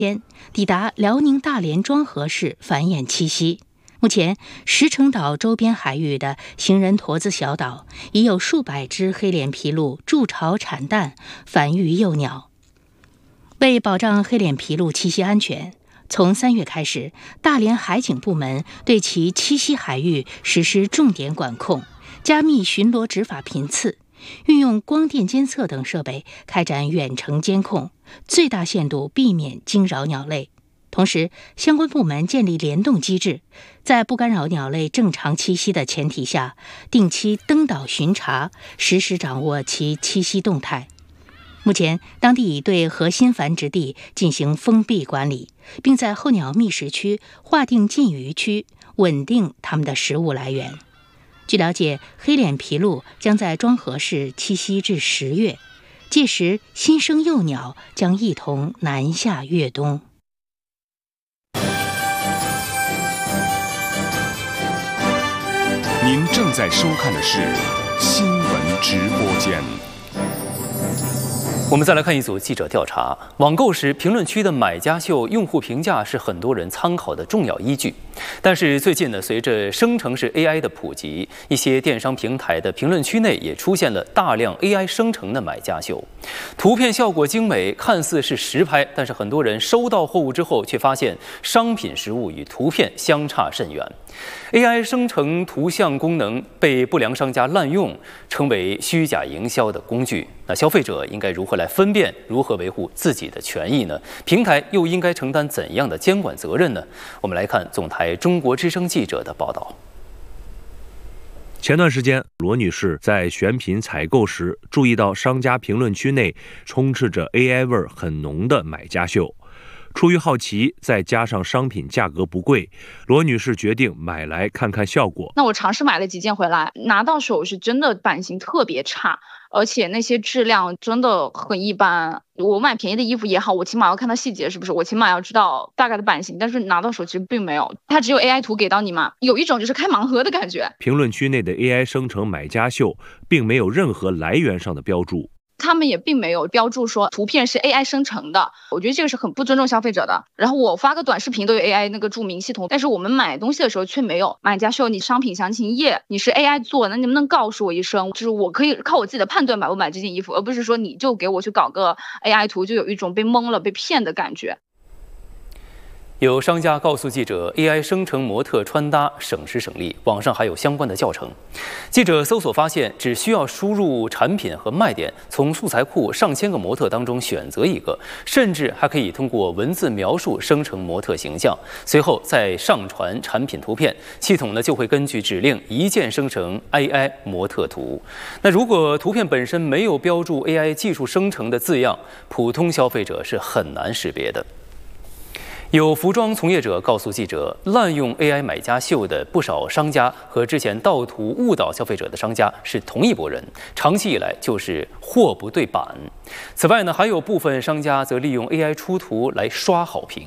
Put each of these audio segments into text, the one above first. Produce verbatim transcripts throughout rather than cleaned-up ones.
天抵达辽宁大连庄河市繁衍栖息。目前，石城岛周边海域的行人驼子小岛已有数百只黑脸琵鹭筑巢产蛋，繁育幼鸟。为保障黑脸琵鹭栖息安全，从三月开始，大连海警部门对其栖息海域实施重点管控，加密巡逻执法频次，运用光电监测等设备开展远程监控，最大限度避免惊扰鸟类。同时，相关部门建立联动机制，在不干扰鸟类正常栖息的前提下，定期登岛巡查，实时掌握其栖息动态。目前，当地已对核心繁殖地进行封闭管理，并在候鸟觅食区划定禁渔区，稳定它们的食物来源。据了解，黑脸琵鹭将在庄河市栖息至十月，届时新生幼鸟将一同南下越冬。 您正在收看的是新闻直播间。 我们再来看一组记者调查。网购时评论区的买家秀用户评价是很多人参考的重要依据，但是最近呢，随着生成式 A I 的普及，一些电商平台的评论区内也出现了大量 A I 生成的买家秀，图片效果精美，看似是实拍，但是很多人收到货物之后却发现商品实物与图片相差甚远。A I 生成图像功能被不良商家滥用，成为虚假营销的工具。那消费者应该如何来分辨，如何维护自己的权益呢？平台又应该承担怎样的监管责任呢？我们来看总台中国之声记者的报道。 前段时间，罗女士在选品采购时注意到商家评论区内充斥着 A I 味儿很浓的买家秀。出于好奇，再加上商品价格不贵，罗女士决定买来看看效果。 那我尝试买了几件回来，拿到手是真的版型特别差，而且那些质量真的很一般。我买便宜的衣服也好，我起码要看到细节，是不是？我起码要知道大概的版型，但是拿到手其实并没有，它只有 A I 图给到你嘛，有一种就是开盲盒的感觉。 评论区内的 A I 生成买家秀并没有任何来源上的标注。 他们也并没有标注说图片是 A I 生成的，我觉得这个是很不尊重消费者的。然后我发个短视频都有 A I 那个注明系统，但是我们买东西的时候却没有。买家秀你商品详情页你是 A I 做的，那你能不能告诉我一声，就是我可以靠我自己的判断买不买这件衣服，而不是说你就给我去搞个 A I 图，就有一种被蒙了被骗的感觉。 有商家告诉记者 ，A I 生成模特穿搭省时省力，网上还有相关的教程。记者搜索发现，只需要输入产品和卖点，从素材库上千个模特当中选择一个，甚至还可以通过文字描述生成模特形象，随后再上传产品图片，系统呢就会根据指令一键生成 A I 模特图。那如果图片本身没有标注 A I 技术生成的字样，普通消费者是很难识别的。有服装从业者告诉记者，滥用 A I 买家秀的不少商家和之前盗图误导消费者的商家是同一拨人，长期以来就是货不对版。此外呢，还有部分商家则利用 A I 出图来刷好评。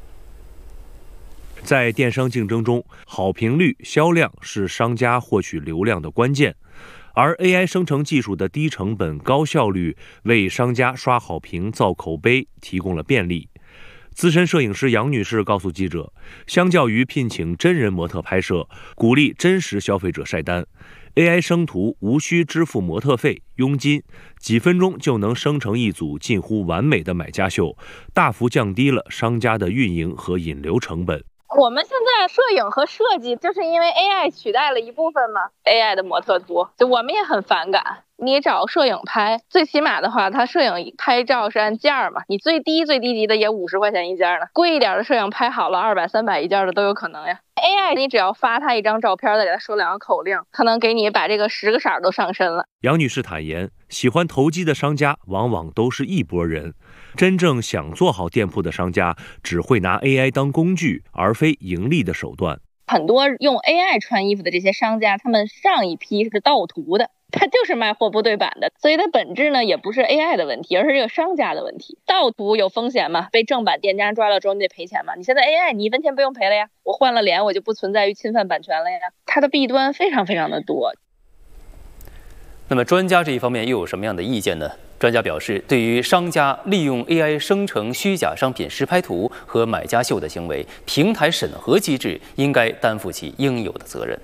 在电商竞争中，好评率、销量是商家获取流量的关键，而 A I 生成技术的低成本、高效率为商家刷好评、造口碑提供了便利。资深摄影师杨女士告诉记者，相较于聘请真人模特拍摄，鼓励真实消费者晒单， A I 生图无需支付模特费、佣金，几分钟就能生成一组近乎完美的买家秀，大幅降低了商家的运营和引流成本。 我们现在摄影和设计就是因为 A I 取代了一部分嘛 ，A I 的模特图，就我们也很反感。你找摄影拍，最起码的话，它摄影拍照是按件儿嘛，你最低最低级的也五十块钱一件呢，贵一点的摄影拍好了二百三百一件的都有可能呀。A I 你只要发它一张照片，再给它说两个口令，它能给你把这个十个色都上身了。 杨女士坦言，喜欢投机的商家往往都是一拨人，真正想做好店铺的商家只会拿 A I 当工具，而非盈利的手段。 很多用 A I 穿衣服的这些商家，他们上一批是盗图的，他就是卖货不对版的，所以它本质呢也不是 A I 的问题，而是这个商家的问题。盗图有风险吗？被正版店家抓到之后你得赔钱吗？你现在 A I 你一分钱不用赔了呀，我换了脸我就不存在于侵犯版权了呀，它的弊端非常非常的多。 那么专家这一方面又有什么样的意见呢？专家表示，对于商家利用 A I 生成虚假商品实拍图和买家秀的行为，平台审核机制应该担负起应有的责任。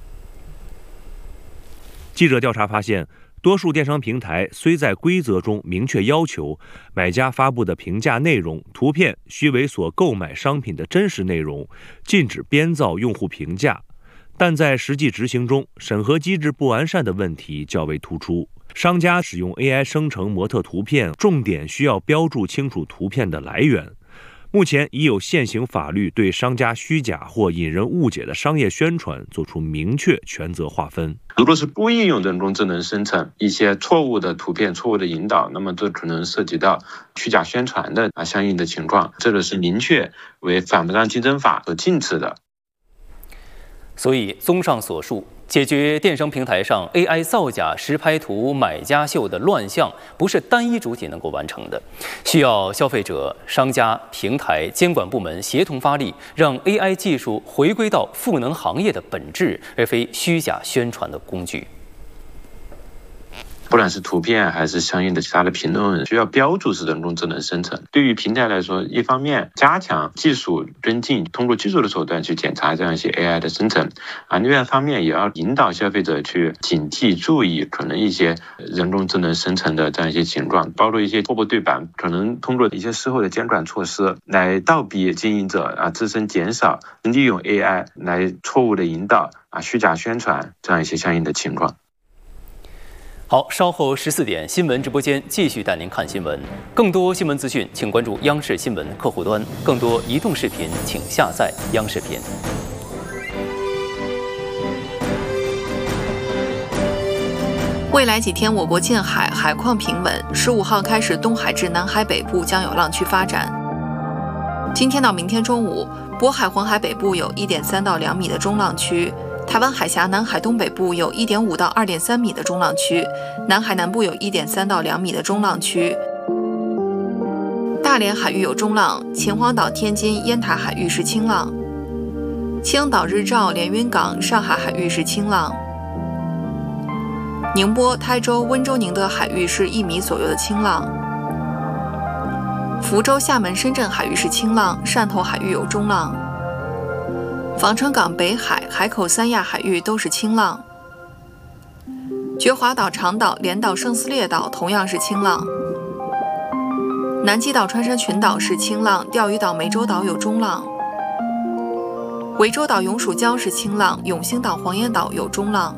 记者调查发现，多数电商平台虽在规则中明确要求买家发布的评价内容、图片须为所购买商品的真实内容，禁止编造用户评价，但在实际执行中，审核机制不完善的问题较为突出。商家使用 A I 生成模特图片，重点需要标注清楚图片的来源。目前已有现行法律对商家虚假或引人误解的商业宣传作出明确权责划分。 如果是故意用人工智能生成一些错误的图片、错误的引导，那么这可能涉及到虚假宣传的啊相应的情况，这个是明确为反不当竞争法所禁止的。 所以，综上所述，解决电商平台上 A I 造假实拍图、买家秀的乱象，不是单一主体能够完成的，需要消费者、商家、平台、监管部门协同发力，让 A I 技术回归到赋能行业的本质，而非虚假宣传的工具。 不管是图片还是相应的其他的评论，需要标注是人工智能生成。对于平台来说，一方面加强技术跟进，通过技术的手段去检查这样一些 A I 的生成啊；另外一方面也要引导消费者去警惕、注意可能一些人工智能生成的这样一些情况，包括一些货不对版，可能通过一些事后的监管措施来倒逼经营者啊自身减少利用 A I 来错误的引导啊虚假宣传这样一些相应的情况。 好，稍后十四点，新闻直播间继续带您看新闻。更多新闻资讯，请关注央视新闻客户端；更多移动视频，请下载央视频。 未来几天，我国近海海况平稳。十五号开始，东海至南海北部将有浪区发展。今天到明天中午，渤海、黄海北部有一点三到两米的中浪区。台湾海峡南海东北部有 一点五到二点三米的中浪区，南海南部有 一点三到两米的中浪区。大连海域有中浪，秦皇岛、天津、烟台海域是轻浪。青岛、日照、连云港、上海海域是轻浪。宁波、台州、温州、宁德海域是一米左右的轻浪。福州、厦门、深圳海域是轻浪，汕头海域有中浪。防城港、北海、海口、三亚海域都是轻浪。觉华岛、长岛、连岛、圣斯列岛同样是轻浪。南极岛、穿山群岛是轻浪，钓鱼岛、湄洲岛有中浪。涠洲岛、永暑礁是轻浪，永兴岛、黄岩岛有中浪。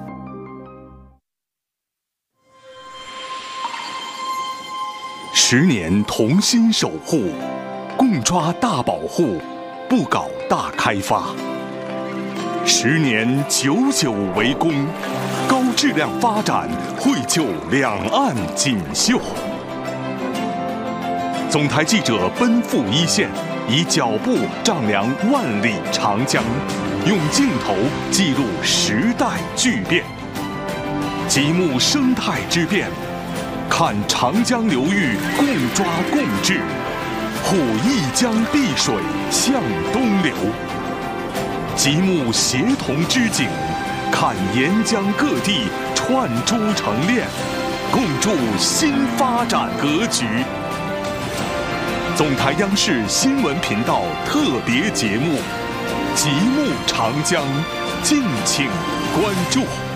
十年同心守护，共抓大保护，不搞大开发。十年久久为功，高质量发展绘就两岸锦绣。总台记者奔赴一线，以脚步丈量万里长江，用镜头记录时代巨变。极目生态之变，看长江流域共抓共治，护一江碧水向东流。极目协同织锦，看沿江各地串珠成链，共筑新发展格局。总台央视新闻频道特别节目《极目长江》，敬请关注。